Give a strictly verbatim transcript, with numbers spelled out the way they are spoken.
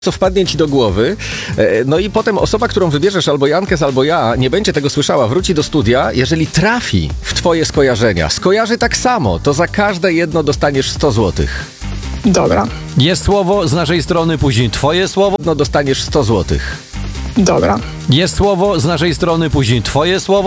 co wpadnie ci do głowy, no i potem osoba, którą wybierzesz, albo Jankes, albo ja, nie będzie tego słyszała, wróci do studia, jeżeli trafi w twoje skojarzenia, skojarzy tak samo, to za każde jedno dostaniesz sto złotych. Dobra, Jest słowo z naszej strony, później twoje słowo. No dostaniesz sto złotych. dobra. Jest słowo z naszej strony, później twoje słowo.